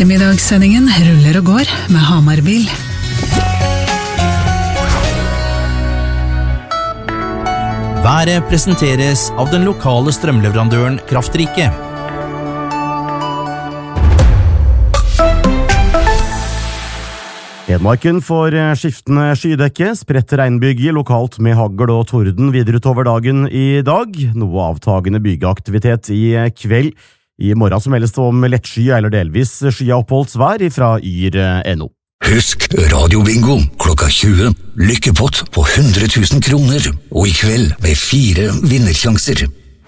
Ettermiddagssendingen ruller og går med Hamarbil. Været presenteres av den lokale strømleverandøren Kraftrike. Hedmarken får skiftende skydekke, spredt regnbyge lokalt med hagl og torden videre utover dagen i dag. Noe avtagende bygeaktivitet i kveld. I morgen som helst om lettsky eller delvis skya oppholdsvær fra yr.no. Husk radiobingo klokka 20. Lykkepott på 100 000 kroner. Og i kveld med 4 vinnersjanser.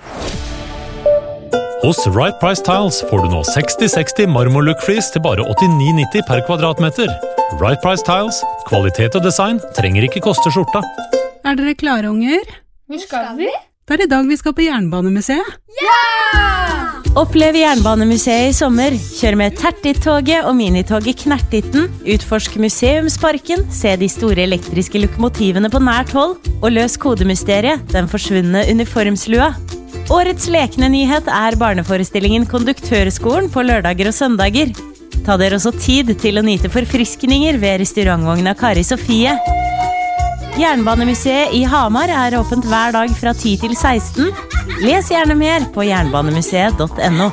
Hos Right Price Tiles får du nå 60-60 marmorlook-flis til bare 89,90 per kvadratmeter. Right Price Tiles, kvalitet og design trenger ikke koste skjorta. Dere klare, unger? Hvor skal vi? Det i dag vi skal på Jernbanemuseet. Ja! Opplev Jernbanemuseet i sommer. Kjør med Tertit-toget og minitoget Knertitten. Utforsk museumsparken, se de store elektriske lokomotivene på nært hold, og løs kodemysteriet, den forsvunne uniformslua. Årets lekende nyhet barneforestillingen Konduktørskolen på lørdager og søndager. Ta dere også tid til å nyte forfriskninger ved restaurantvogna Kari Sofie. Jernbanemuseet i Hamar åpent hver dag fra 10 til 16. Les gjerne mer på jernbanemuseet.no.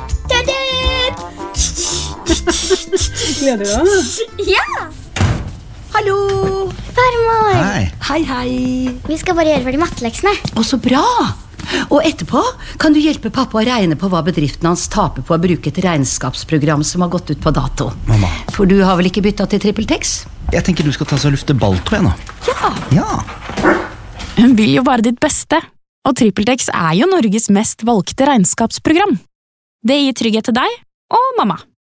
Gleder du deg? Ja! Hallo! Farmor! Hei. Vi skal bare gjøre ferdig matteleksene. Å, så bra! Og etterpå kan du hjelpe pappa å regne på hva bedriften hans taper på å bruke et regnskapsprogram som har gått ut på dato. Mamma. For du har vel ikke byttet til TrippelTex? Jeg tenker du skal ta så lufte balltro nå. Ja. Hun vil jo bare ditt beste, og TrippelTex jo Norges mest valgte regnskapsprogram. Det gir trygghet til deg og mamma.